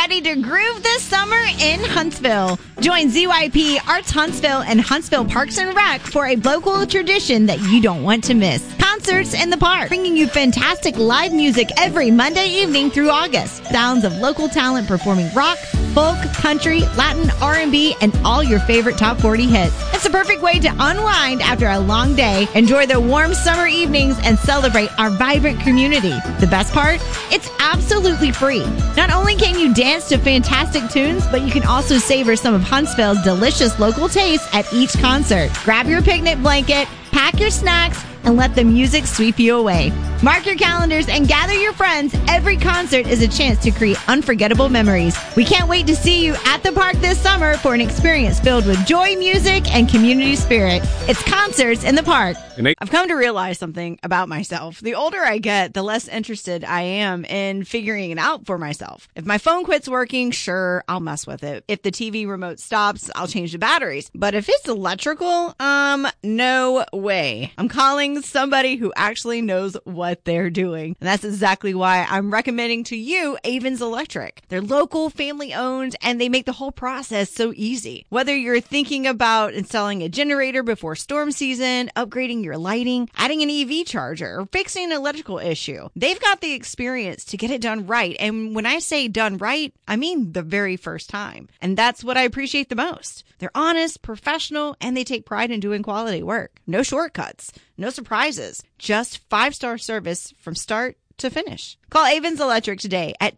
ready to groove this summer in Huntsville. Join ZYP, Arts Huntsville, and Huntsville Parks and Rec for a local tradition that you don't want to miss. Concerts in the Park, bringing you fantastic live music every Monday evening through August. Sounds of local talent performing rock, folk, country, Latin, R&B, and all your favorite top 40 hits. It's a perfect way to unwind after a long day, enjoy the warm summer evenings, and celebrate our vibrant community. The best part? It's absolutely free. Not only can you dance to fantastic tunes, but you can also savor some of Huntsville's delicious local tastes at each concert. Grab your picnic blanket, pack your snacks, and let the music sweep you away. Mark your calendars and gather your friends. Every concert is a chance to create unforgettable memories. We can't wait to see you at the park this summer for an experience filled with joy, music, and community spirit. It's Concerts in the Park. I've come to realize something about myself. The older I get, the less interested I am in figuring it out for myself. If my phone quits working, sure, I'll mess with it. If the TV remote stops, I'll change the batteries. But if it's electrical, no way. I'm calling somebody who actually knows what they're doing. And that's exactly why I'm recommending to you Avens Electric. They're local, family owned, and they make the whole process so easy. Whether you're thinking about installing a generator before storm season, upgrading your lighting, adding an EV charger, or fixing an electrical issue, they've got the experience to get it done right. And when I say done right, I mean the very first time. And that's what I appreciate the most. They're honest, professional, and they take pride in doing quality work. No shortcuts, no surprises, just 5-star service from start to finish. Call Avens Electric today at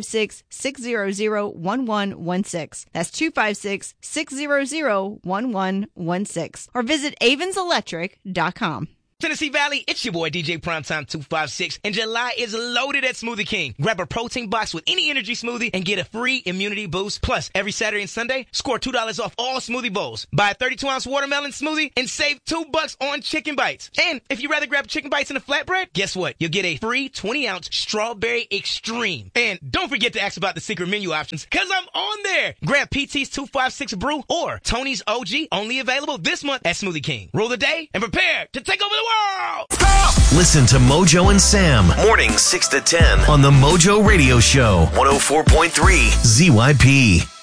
256-600-1116. That's 256-600-1116. Or visit avenselectric.com. Tennessee Valley, it's your boy DJ Primetime 256, and July is loaded at Smoothie King. Grab a protein box with any energy smoothie and get a free immunity boost. Plus, every Saturday and Sunday, score $2 off all smoothie bowls. Buy a 32-ounce watermelon smoothie and save $2 on chicken bites. And if you'd rather grab chicken bites in a flatbread, guess what? You'll get a free 20-ounce strawberry extreme. And don't forget to ask about the secret menu options, because I'm on there. Grab PT's 256 Brew or Tony's OG, only available this month at Smoothie King. Roll the day and prepare to take over the world. Listen to Mojo and Sam, mornings 6 to 10 on the Mojo Radio Show, 104.3 ZYP.